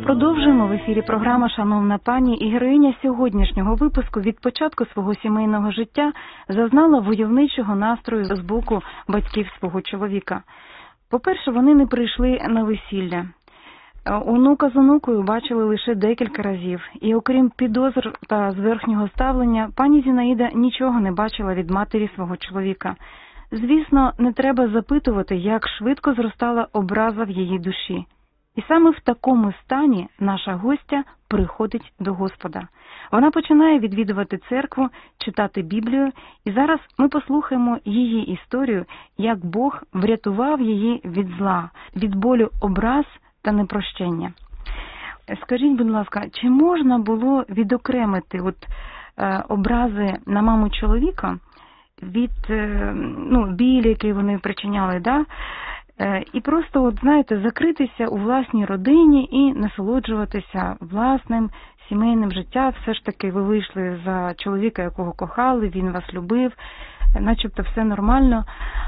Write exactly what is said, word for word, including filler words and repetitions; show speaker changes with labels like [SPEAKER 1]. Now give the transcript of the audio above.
[SPEAKER 1] Продовжуємо в ефірі програма «Шановна пані», і героїня сьогоднішнього випуску від початку свого сімейного життя зазнала войовничого настрою з боку батьків свого чоловіка. По-перше, вони не прийшли на весілля. Онука з онукою бачили лише декілька разів, і окрім підозр та зверхнього ставлення, пані Зінаїда нічого не бачила від матері свого чоловіка. Звісно, не треба запитувати, як швидко зростала образа в її душі. І саме в такому стані наша гостя приходить до Господа. Вона починає відвідувати церкву, читати Біблію, і зараз ми послухаємо її історію, як Бог врятував її від зла, від болю образ та непрощення. Скажіть, будь ласка, чи можна було відокремити от, е, образи на маму чоловіка від е, ну, білі, які вони причиняли, да? е, і просто, от, знаєте, закритися у власній родині і насолоджуватися власним сімейним життям? Все ж таки ви вийшли за чоловіка, якого кохали, він вас любив, начебто все нормально.